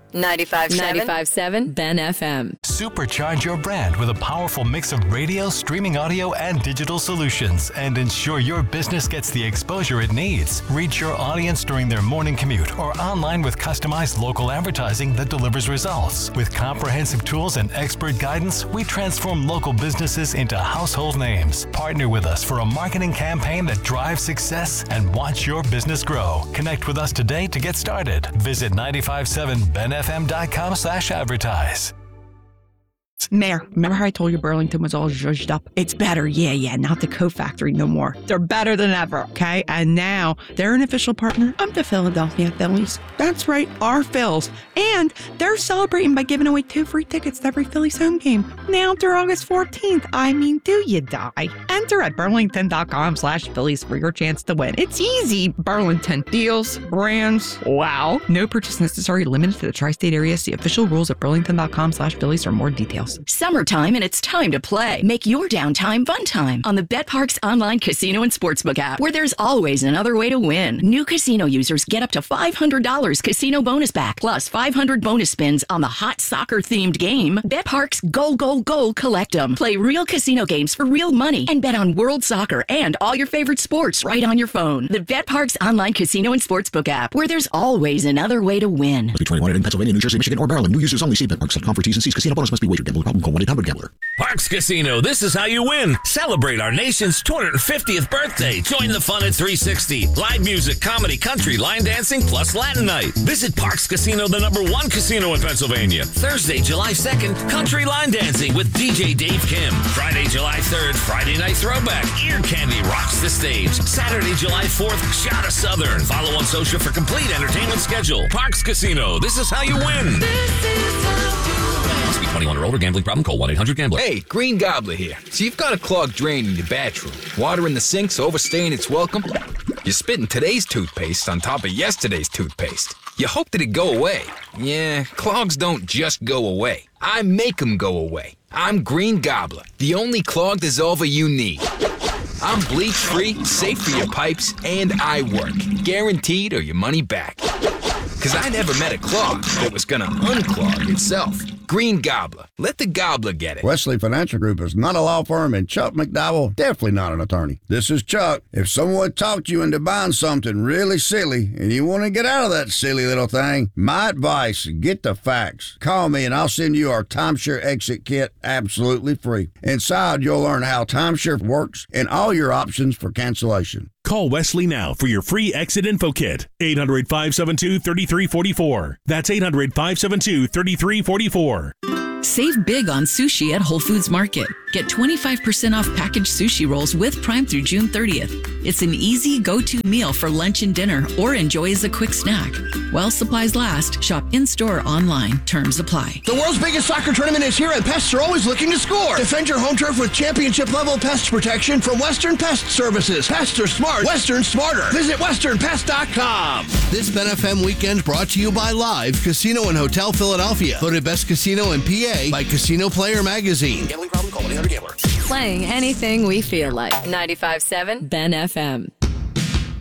95.7 Ben FM. Supercharge your brand with a powerful mix of radio, streaming audio, and digital solutions, and ensure your business gets the exposure it needs. Reach your audience during their morning commute or online with customized local advertising that delivers results. With comprehensive tools and expert guidance, we transform local businesses into household names. Partner with us for a marketing campaign that drives success and watch your business grow. Connect with us today to get started. Visit 957benfm.com/advertise. Mayor, remember how I told you Burlington was all zhuzhed up? It's better, yeah, not the Coke Factory no more. They're better than ever, okay? And now they're an official partner of the Philadelphia Phillies. That's right, our Phils. And they're celebrating by giving away 2 free tickets to every Phillies home game. Now through August 14th. I mean, do you die? Enter at burlington.com/Phillies for your chance to win. It's easy. Burlington. Deals, brands, wow. No purchase necessary, limited to the tri-state area. See official rules at burlington.com/Phillies for more details. Summertime, and it's time to play. Make your downtime fun time on the BetParx online casino and sportsbook app, where there's always another way to win. New casino users get up to $500 casino bonus back, plus 500 bonus spins on the hot soccer-themed game. BetParx Go, Go, Go, collect 'em. Play real casino games for real money and bet on world soccer and all your favorite sports right on your phone. The BetParx online casino and sportsbook app, where there's always another way to win. Must be 21 in Pennsylvania, New Jersey, Michigan, or Maryland. New users only. See BetParx.com for T's and C's. Casino bonus must be wagered. Gambling problem? Call 1-800-GAMBLER. Parx Casino, this is how you win. Celebrate our nation's 250th birthday. Join the fun at 360. Live music, comedy, country, line dancing, plus Latin night. Visit Parx Casino, the #1 casino in Pennsylvania. Thursday, July 2nd, country line dancing with DJ Dave Kim. Friday, July 3rd, Friday night throwback. Ear Candy rocks the stage. Saturday, July 4th, Shot of Southern. Follow on social for complete entertainment schedule. Parx Casino, this is how you win. Must be 21 or older. Gambling problem? Call 1-800-GAMBLER. Hey, Green Gobbler here. So you've got a clogged drain in your bathroom. Water in the sink's overstaying its welcome. You're spitting today's toothpaste on top of yesterday's toothpaste. You hope that it go away. Yeah, clogs don't just go away. I make them go away. I'm Green Gobbler, the only clog dissolver you need. I'm bleach-free, safe for your pipes, and I work. Guaranteed or your money back. Because I never met a clog that was going to unclog itself. Green Gobbler. Let the gobbler get it. Wesley Financial Group is not a law firm, and Chuck McDowell definitely not an attorney. This is Chuck. If someone talked you into buying something really silly and you want to get out of that silly little thing, my advice, get the facts. Call me and I'll send you our Timeshare Exit Kit absolutely free. Inside, you'll learn how timeshare works and all your options for cancellation. Call Wesley now for your free exit info kit. 800-572-3344. That's 800-572-3344. Save big on sushi at Whole Foods Market. Get 25% off packaged sushi rolls with Prime through June 30th. It's an easy go-to meal for lunch and dinner, or enjoy as a quick snack. While supplies last, shop in-store or online. Terms apply. The world's biggest soccer tournament is here, and pests are always looking to score. Defend your home turf with championship-level pest protection from Western Pest Services. Pests are smart. Western smarter. Visit westernpest.com. This Ben FM weekend brought to you by Live Casino and Hotel Philadelphia. Voted best casino in PA by Casino Player Magazine. Gambling problem? Call 1-800-GAMBLER. Playing anything we feel like. 95.7 Ben FM.